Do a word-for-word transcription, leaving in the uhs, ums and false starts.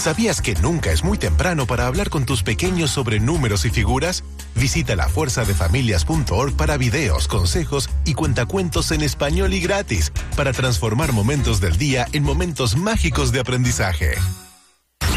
¿Sabías que nunca es muy temprano para hablar con tus pequeños sobre números y figuras? Visita la fuerza de familias punto org para videos, consejos y cuentacuentos en español y gratis para transformar momentos del día en momentos mágicos de aprendizaje.